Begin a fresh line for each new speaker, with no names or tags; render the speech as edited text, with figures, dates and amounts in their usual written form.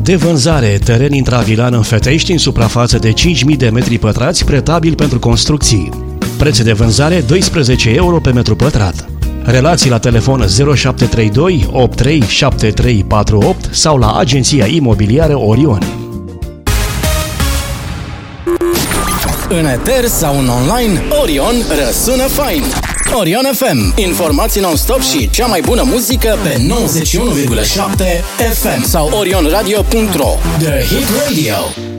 De vânzare, teren intravilan în Fetești, în suprafață de 5.000 de metri pătrați, pretabil pentru construcții. Preț de vânzare 12 euro pe metru pătrat. Relații la telefon 0732 837348 sau la agenția imobiliară Orion.
În eter sau în online, Orion răsună fain. Orion FM. Informații non-stop și cea mai bună muzică pe 91,7 FM sau orionradio.ro. The Hit Radio.